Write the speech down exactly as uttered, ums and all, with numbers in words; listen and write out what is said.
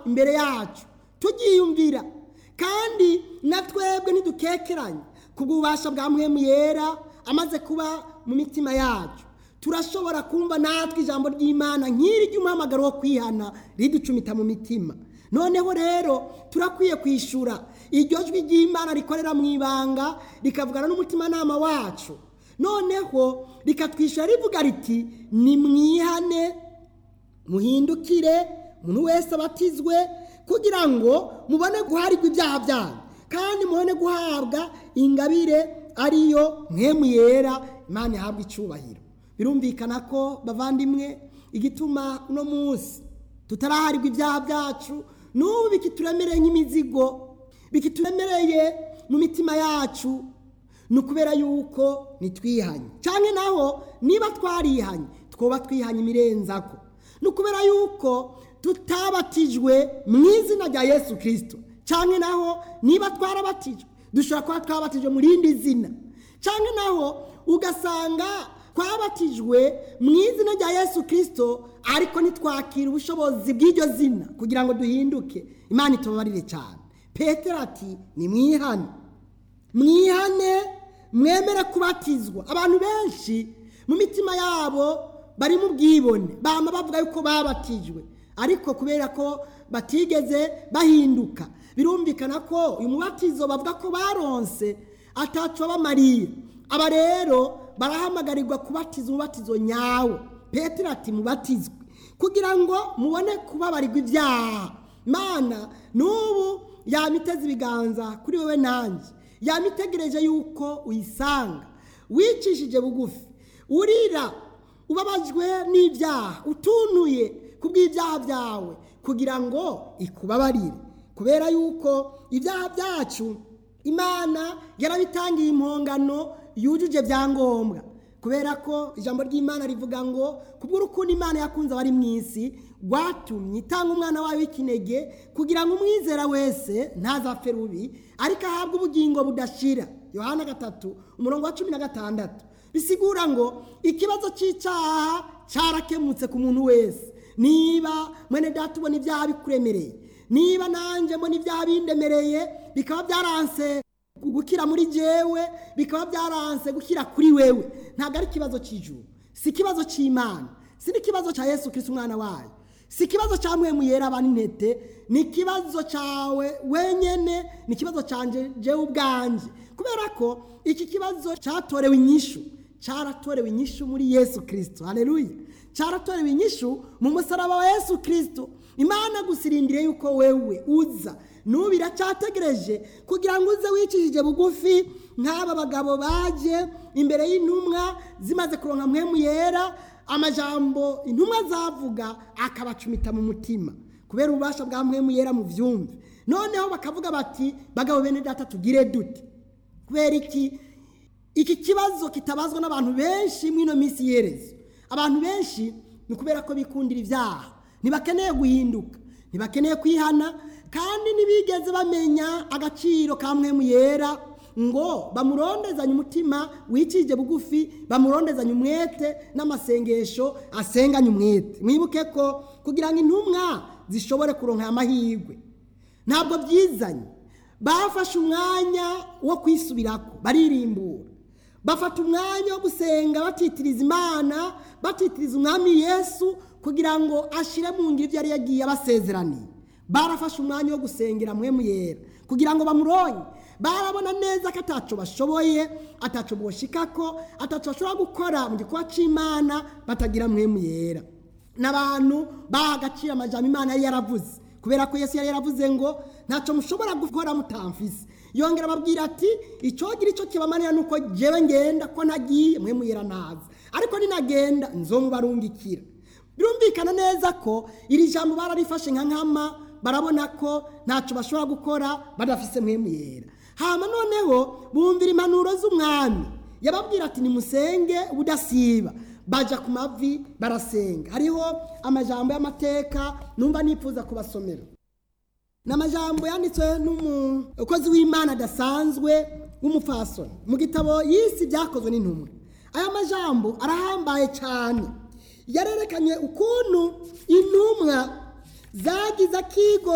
imbere yacu tugiyumvira, kandi na twebwe ntidukekeranye kubw'ububasha bwa mpwemu yera amaze kuba mu mitima yacu. Turashobora kumva natwe ijambo ry'Imana nk'iri ry'umuhamagaro wo kwihana riducumita mu mitima. Noneho rero turakwiye kwishura iryo jwi ry'Imana rikorera mu ibanga rikavugana n'umutimanama wacu. Noneho rikatwishura rivuga riti nimwihane muhindukire umuntu wese abatizwe kugira ngo mubone guharirwa ibyaha byanyu kandi mubone guhabwa ingabire ariyo mpwemu yera. Imana ihabwa icyubahiro. Birumvikana ko bavandimwe igituma uno munsi tutaraharirwa ibyaha byacu n'ubu bikituremereye nk'imizigo, bikituremereye mu mitima yacu, ni ukubera yuko nitwihanye, cyane naho niba twarihanye twoba twihanye imirenzako. Ni ukubera yuko tutabatijwe mu izina rya Yesu Kristo, cyane naho niba twarabatijwe dushobora kuba twabatijwe mu rindi zina, cyane naho ugasanga twabatijwe mu izina rya Yesu Kristo ariko ntitwakira ubushobozi bw'iryo zina kugira ngo duhinduke. Imana itubabarire cyane. Petero ati nimwihane, mwihane mwemere kubatizwa. Abantu benshi mu mitima yabo bari mu bwibone, bama bavuga yuko babatijwe ariko kubera ko batigeze bahinduka, birumvikana ko uyu mubatizo bavuga ko baronse ataco bamariye. Aba rero barahamagarirwa kubatiza umubatizo nyawo. Petero ati mubatizwe kugira ngo mubone kubabarirwa ibyaha. Mana n'ubu yamiteze ibiganza kuri wewe nanjye, yamitegereje yuko uyisanga wicishije bugufi, urira ubabajwe n'ibyaha, utunuye kubw'ibyaha byawe kugira ngo ikubabarire, kubera yuko ibyaha byacu Imana yarabitangiye impongano yujuje byangombwa, kubera ko ijambo ry'Imana rivuga ngo kubw'urukundo Imana yakunze abari mu isi rwatumye itanga umwana wayo w'ikinege kugira ngo umwizera wese ntazapfe rubi ariko ahabwe ubugingo budashira. Yohana gatatu umurongo wa cumi na gatandatu. Bisigura ngo ikibazo cy'icyaha cyarakemutse ku muntu wese. Niba mwene data ubona ibyaha bikuremereye, niba nanjye mbona ibyaha bindemereye, bikaba byaranse gukira muri jewe, bikaba byaranse gukira kuri wewe, ntabwo ari ikibazo cy'ijuru, si ikibazo cy'Imana, si n'ikibazo cya Yesu Kristo umwana wayo, si ikibazo cya mpwemu yera abana intete, ni ikibazo cyawe wenyene, ni ikibazo cyanje jewe ubwanjye, kubera ko iki kibazo cyatorewe inyishu, cyaratorewe inyishu muri Yesu Kristo. Haleluya. Cyaratorewe inyishu mu musaraba wa Yesu Kristo. Imana gusirindire yuko wewe uza nubira cyategereje kugira ngo uze wicishije bugufi nk'aba bagabo baje imbere y'intumwa zimaze kuronka mpwemu yera, amajambo intumwa zavuga akabacumita mu mutima kubera ububasha bwa mpwemu yera mu vyumve. Noneho bakavuga bati bagabo bene data tugire dute? Kubera iki iki kibazo kitabazwa n'abantu benshi mwino misi yerezo. Abantu benshi ni kubera ko bikundira ivyaha, ntibakeneye guhinduka, ntibakeneye kwihana, kandi nibigeze bamenya agaciro ka mpwemu yera ngo bamurondezanye umutima wicije bugufi, bamurondezanye umwete n'amasengesho asenganye umwete. Mwibuke ko kugira ngo intumwa zishobore kuronka amahirwe ntabwo byizanye, bafashe umwanya wo kwisubirako, baririmbura, bafata umwanya wo gusenga batitiriza Imana, batitiriza umwami Yesu kugira ngo ashire mu ngiro ibyo yari yagiye abasezeraniye. Barafashe umwanya wo gusengera mpwemu yera kugira ngo bamuronye. Barabona neza ko ataco bashoboye, ataco boshikako, ataco bashobora gukora mu gikorwa c'Imana batagira mpwemu yera. N'abantu bahagacira amajambo Imana yari yaravuze, kubera ko Yesu yari yaravuze ngo ntaco mushobora gukora mutamfise. Yongera babwira ati icogira ico kibamanira nuko jewe ngenda, ko nagiye mpwemu yera naza, ariko ninagenda nzomubarungikira. Birumvikana neza ko iri jambo bararifashe nka nkama, barabona ko ntaco bashobora gukora badafise mpwemu yera. Hama noneho bumvira impanuro z'umwami, yababwira ati nimusenge ubudasiba. Baja ku mavi barasenga. Hariho amajambo y'amateka numva nifuza kubasomera, n'amajambo yanditswe n'umukozi w'Imana adasanzwe w'umufasoni mu gitabo yisi byakozwe n'intumwa. Aya majambo arahambaye cyane, yarerekanye ukuntu intumwa zagize akigo